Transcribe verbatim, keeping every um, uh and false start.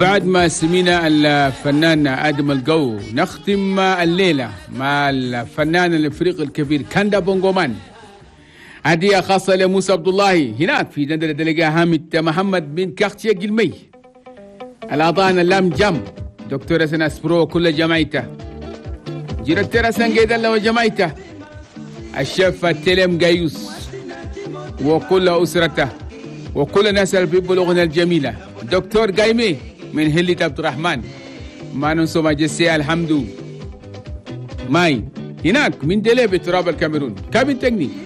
بعد ما سمينا الفنان آدم القو، نختم الليلة مع الفنان الإفريقي الكبير كاندا بونغومان. هدية خاصة لموسى عبد الله هناك في دندرة دلقاء حامد محمد بن كاختيا قلمي، الأعضاء اللام جام، دكتورة سناس برو كل جماعته، جيرتيرا سنجيد الله وجماعته، الشيف تيلم جايوس وكل أسرته وكل الناس اللي بيحبوا الأغنية الجميلة، دكتور جايمي من هلة عبد الرحمن، ما ننسى ماجسي الحمد ماي هناك من دلي بتراب الكاميرون، كابين تكنيك